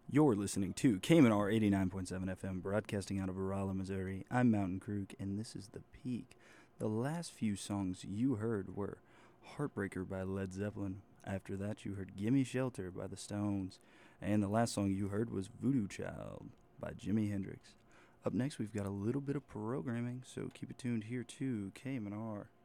You're listening to KMNR 89.7 FM, broadcasting out of Rolla, Missouri. I'm Mountain Krug, and this is The Peak. The last few songs you heard were Heartbreaker by Led Zeppelin. After that, you heard Gimme Shelter by the Stones. And the last song you heard was Voodoo Child by Jimi Hendrix. Up next, we've got a little bit of programming, so keep it tuned here to KMNR.